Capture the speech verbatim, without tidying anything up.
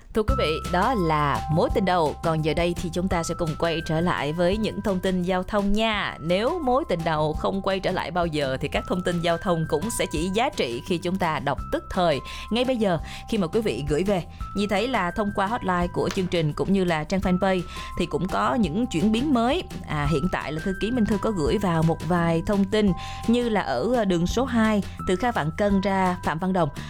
Thưa quý vị, đó là mối tình đầu. Còn giờ đây thì chúng ta sẽ cùng quay trở lại với những thông tin giao thông nha. Nếu mối tình đầu không quay trở lại bao giờ thì các thông tin giao thông cũng sẽ chỉ giá trị khi chúng ta đọc tức thời. Ngay bây giờ khi mà quý vị gửi về, Nhi thấy là thông qua hotline của chương trình cũng như là trang fanpage thì cũng có những chuyển biến mới. À, hiện tại là thư ký Minh Thư có gửi vào một vài thông tin như là ở đường số hai từ Kha Vạn Cân ra Phạm Văn Đồng